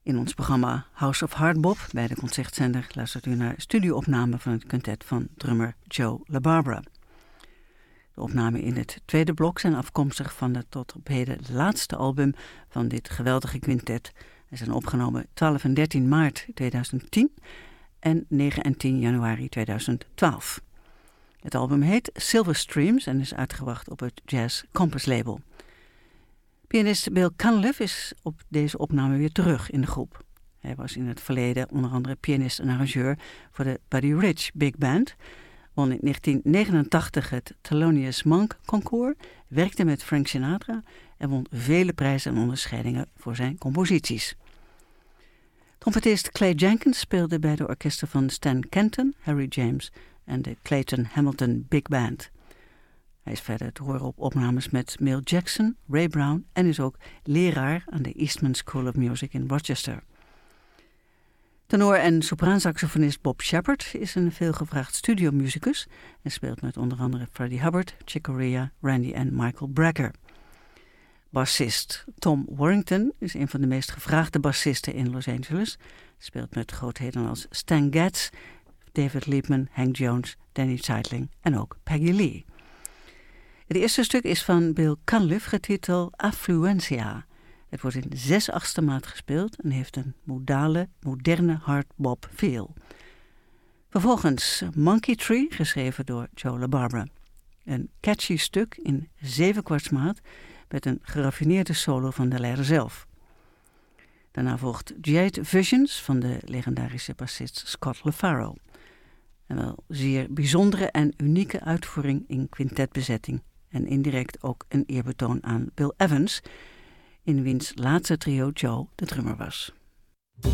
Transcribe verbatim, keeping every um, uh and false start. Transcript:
In ons programma House of Hardbop bij de Concertzender luistert u naar studioopname van het quintet van drummer Joe LaBarbera. De opnamen in het tweede blok zijn afkomstig van het tot op heden laatste album van dit geweldige quintet. Ze zijn opgenomen twaalf en dertien maart tweeduizend tien en negen en tien januari tweeduizend twaalf. Het album heet Silver Streams en is uitgebracht op het Jazz Compass label. Pianist Bill Cunliffe is op deze opname weer terug in de groep. Hij was in het verleden onder andere pianist en arrangeur voor de Buddy Rich Big Band, won in negentien negenentachtig het Thelonious Monk Concours, werkte met Frank Sinatra en won vele prijzen en onderscheidingen voor zijn composities. Trompetist Clay Jenkins speelde bij de orkesten van Stan Kenton, Harry James en de Clayton Hamilton Big Band. Hij is verder te horen op opnames met Milt Jackson, Ray Brown en is ook leraar aan de Eastman School of Music in Rochester. Tenor- en sopraansaxofonist Bob Shepard is een veelgevraagd studiomusicus en speelt met onder andere Freddie Hubbard, Chick Corea, Randy en Michael Brecker. Bassist Tom Warrington is een van de meest gevraagde bassisten in Los Angeles. Hij speelt met grootheden als Stan Getz, David Liebman, Hank Jones, Danny Zeitling en ook Peggy Lee. Het eerste stuk is van Bill Cunliffe getiteld Affluencia. Het wordt in zes achtste maat gespeeld en heeft een modale, moderne hardbop feel. Vervolgens Monkey Tree, geschreven door Joe LaBarbera. Een catchy stuk in zeven kwartsmaat met een geraffineerde solo van de leider zelf. Daarna volgt Jade Visions van de legendarische bassist Scott LaFaro. Een wel zeer bijzondere en unieke uitvoering in quintetbezetting en indirect ook een eerbetoon aan Bill Evans, in wiens laatste trio Joe de drummer was.